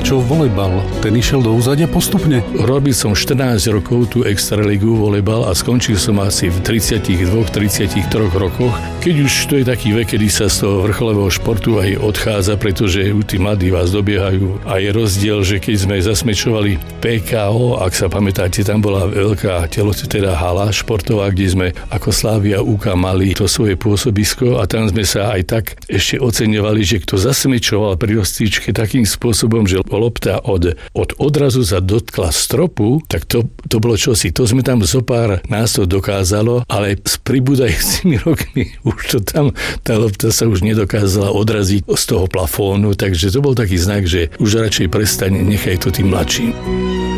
čo volejbal? Ten išiel do úzadia postupne? Robil som 14 rokov tú extraligu volejbal a skončil som asi v 32-33 rokoch. Keď už to je taký vek, kedy sa z toho vrcholového športu aj odchádza, pretože tí mladí vás dobiehajú. A je rozdiel, že keď sme zasmečovali PKO, ak sa pamätáte, tam bola veľká teda hala športová, kde sme ako Slavia UK mali to svoje pôsobisko a tam sme sa aj tak ešte oceňovali, že kto zasmečoval pri rozcvičke takým spôsobom, že lopta od odrazu sa dotkla stropu, tak to bolo čosi. To sme tam zopár nás to dokázalo, ale s pribúdajúcimi rokmi už to tam, tá lopta sa už nedokázala odraziť z toho plafónu, takže to bol taký znak, že už radšej prestaň, nechaj to tým mladším.